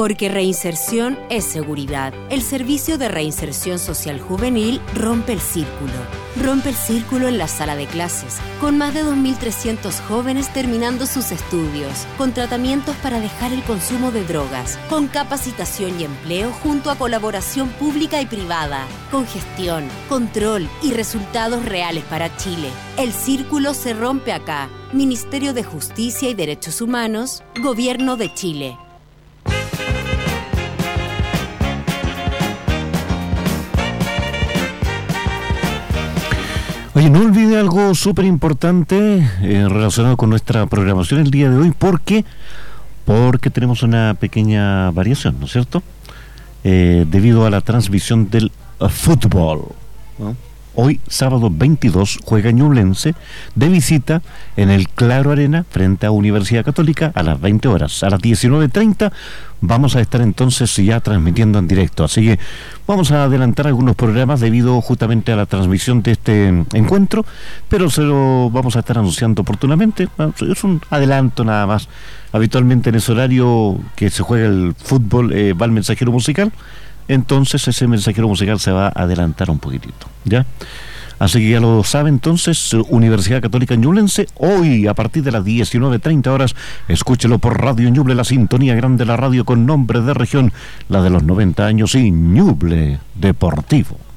Porque reinserción es seguridad. El Servicio de Reinserción Social Juvenil rompe el círculo. Rompe el círculo en la sala de clases, con más de 2.300 jóvenes terminando sus estudios, con tratamientos para dejar el consumo de drogas, con capacitación y empleo junto a colaboración pública y privada, con gestión, control y resultados reales para Chile. El círculo se rompe acá. Ministerio de Justicia y Derechos Humanos, Gobierno de Chile. Oye, no olvide algo súper importante relacionado con nuestra programación el día de hoy, porque tenemos una pequeña variación, ¿no es cierto? Debido a la transmisión del fútbol, ¿no? Hoy, sábado 22, juega Ñublense de visita en el Claro Arena frente a Universidad Católica a las 20 horas. A las 19:30 vamos a estar entonces ya transmitiendo en directo. Así que vamos a adelantar algunos programas debido justamente a la transmisión de este encuentro, pero se lo vamos a estar anunciando oportunamente. Es un adelanto nada más. Habitualmente en ese horario que se juega el fútbol va el mensajero musical. Entonces ese mensajero musical se va a adelantar un poquitito, ¿ya? Así que ya lo sabe entonces, Universidad Católica Ñublense, hoy a partir de las 19:30 horas, escúchelo por Radio Ñuble, la sintonía grande de la radio con nombre de región, la de los 90 años y Ñuble Deportivo.